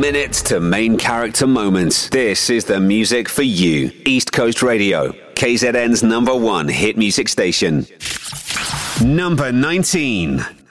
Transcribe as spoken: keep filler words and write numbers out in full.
minutes to main character moments. This is the music for you. East Coast Radio, K Z N's number one hit music station. Number nineteen.